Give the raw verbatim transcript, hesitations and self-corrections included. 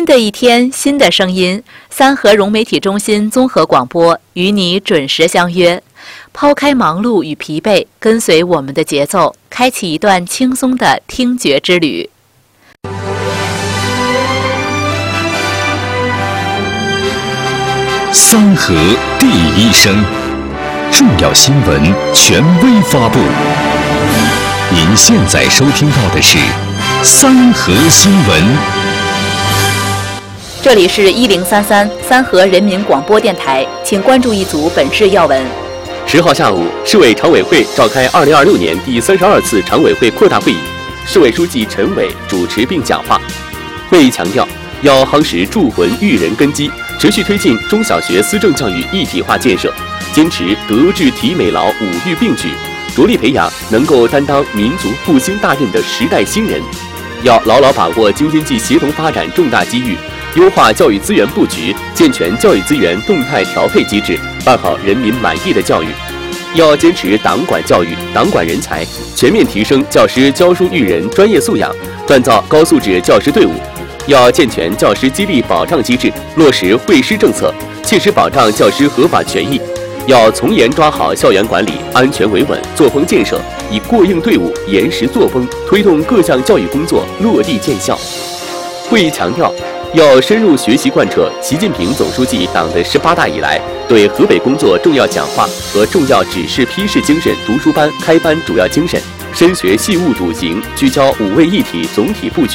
的一天，新的声音，三河融媒体中心综合广播与你准时相约。抛开忙碌与疲惫，跟随我们的节奏，开启一段轻松的听觉之旅。 三河第一声，重要新闻权威发布。您现在收听到的是三河新闻。 这里是一零三三三河人民广播电台，请关注一组本市要闻。 十号下午，市委常委会召开二零二六年第三十二次常委会扩大会议，市委书记陈伟主持并讲话。会议强调，要夯实铸魂育人根基，持续推进中小学思政教育一体化建设，坚持德智体美劳五育并举，着力培养能够担当民族复兴大任的时代新人。要牢牢把握京津冀协同发展重大机遇，优化教育资源布局，健全教育资源动态调配机制，办好人民满意的教育。要坚持党管教育、党管人才，全面提升教师教书育人专业素养，锻造高素质教师队伍。要健全教师激励保障机制，落实惠师政策，切实保障教师合法权益。要从严抓好校园管理，安全维稳，作风建设，以过硬队伍、严实作风，推动各项教育工作落地见效。会议强调，要深入学习贯彻习近平总书记党的十八大以来对河北工作重要讲话和重要指示批示精神读书班开班主要精神，深学细务笃行，聚焦五位一体总体布局，